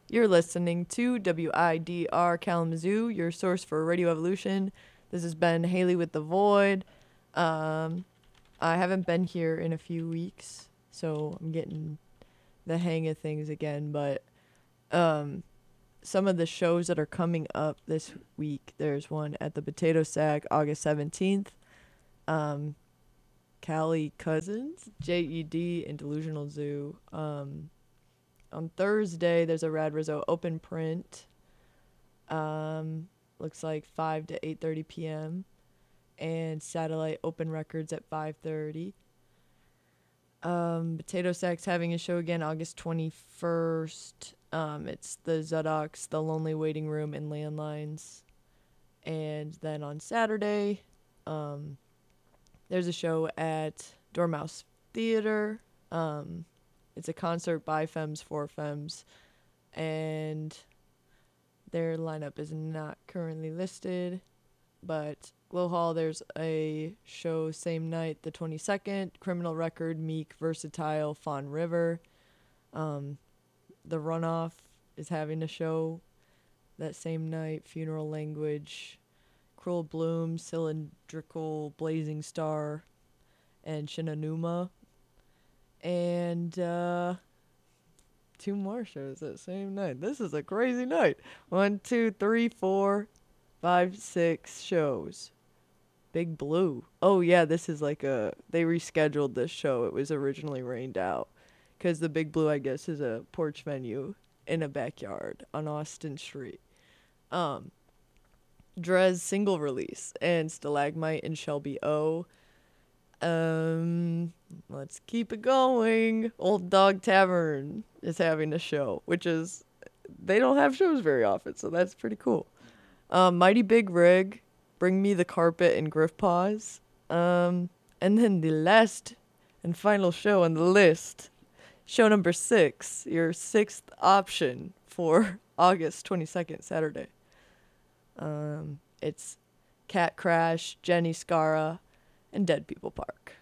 You're listening to WIDR Kalamazoo, your source for Radio Evolution. This has been Haley with the Void. Um, I haven't been here in a few weeks, so I'm getting the hang of things again. But um, some of the shows that are coming up this week, there's one at the Potato Sack, August 17th. Callie Cousins, JED, and Delusional Zoo. On Thursday, there's a Rad Rizzo open print. Looks like 5 to 8:30 p.m. and Satellite Open Records at 5:30. Potato Sack's having a show again August 21st. It's the Zudox, The Lonely Waiting Room, and Landlines. And then on Saturday, there's a show at Dormouse Theater. It's a concert by Femmes for Femmes, and their lineup is not currently listed. But Glow Hall, there's a show same night, the 22nd. Criminal Record, Meek, Versatile, Fawn River. The Runoff is having a show that same night. Funeral Language, Cruel Bloom, Cylindrical Blazing Star, and Shinanuma. And two more shows that same night. This is a crazy night. 1, 2, 3, 4, 5, 6 shows. Big Blue. Oh yeah, this is like they rescheduled this show. It was originally rained out because the Big Blue, I guess, is a porch venue in a backyard on Austin Street. Drez single release and Stalagmite and Shelby O. Let's keep it going. Old Dog Tavern is having a show, which is, they don't have shows very often, so that's pretty cool. Mighty Big Rig, Bring Me the Carpet, and Griff Paws. And then the last and final show on the list, show number 6, your 6th option for August 22nd, Saturday. It's Cat Crash, Jenny Scara, and Dead People Park.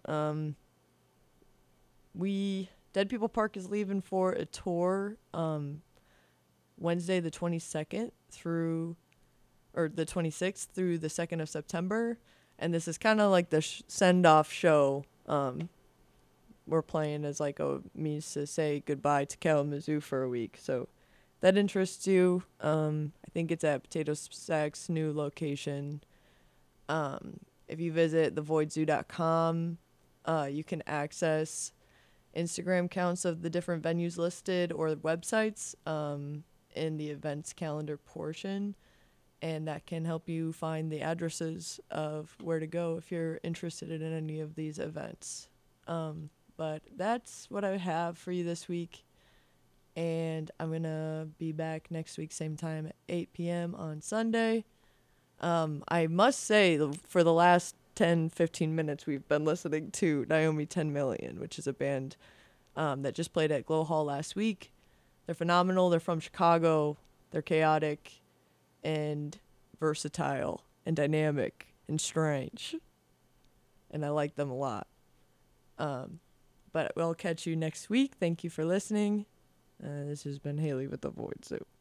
Dead People Park is leaving for a tour Wednesday the 22nd the 26th through the 2nd of September, and this is kind of like the send-off show. We're playing as like a means to say goodbye to Kalamazoo for a week, so that interests you. I think it's at Potato Sack's new location. If you visit thevoidzoo.com, you can access Instagram accounts of the different venues listed or websites in the events calendar portion, and that can help you find the addresses of where to go if you're interested in any of these events. But that's what I have for you this week, and I'm going to be back next week, same time at 8 p.m. on Sunday. I must say, for the last 10-15 minutes, we've been listening to Naomi 10 Million, which is a band that just played at Glow Hall last week. They're phenomenal. They're from Chicago. They're chaotic and versatile and dynamic and strange. And I like them a lot. But we'll catch you next week. Thank you for listening. This has been Haley with the Void Zoo.